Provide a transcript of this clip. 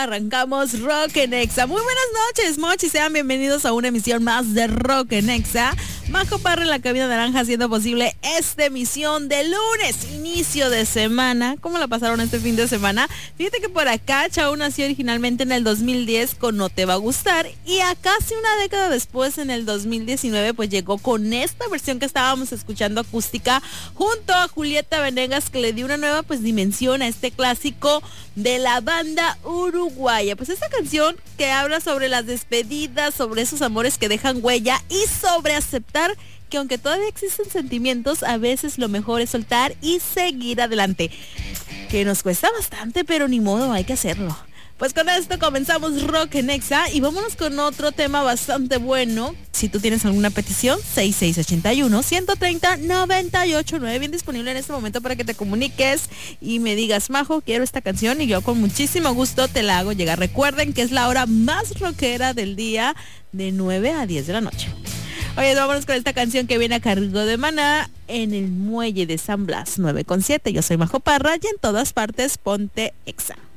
Arrancamos Rock en Exa. Muy buenas noches, Mochi. Sean bienvenidos a una emisión más de Rock en Exa. Majo Parra en la cabina naranja haciendo posible esta emisión de lunes, inicio de semana. ¿Cómo la pasaron este fin de semana? Fíjate que por acá Chao nació originalmente en el 2010 con No Te Va a Gustar y a casi una década después, en el 2019, pues llegó con esta versión que estábamos escuchando acústica junto a Julieta Venegas, que le dio una nueva pues dimensión a este clásico de la banda uruguaya. Pues esta canción que habla sobre las despedidas, sobre esos amores que dejan huella y sobre aceptar que aunque todavía existen sentimientos, a veces lo mejor es soltar y seguir adelante. Que nos cuesta bastante, pero ni modo, hay que hacerlo. Pues con esto comenzamos Rock en Exa y vámonos con otro tema bastante bueno. Si tú tienes alguna petición, 6681-130-989, bien disponible en este momento para que te comuniques y me digas, Majo, quiero esta canción, y yo con muchísimo gusto te la hago llegar. Recuerden que es la hora más rockera del día, de 9 a 10 de la noche. Oye, vámonos con esta canción que viene a cargo de Maná, En el Muelle de San Blas, 9:7. Yo soy Majo Parra y en todas partes ponte Exa.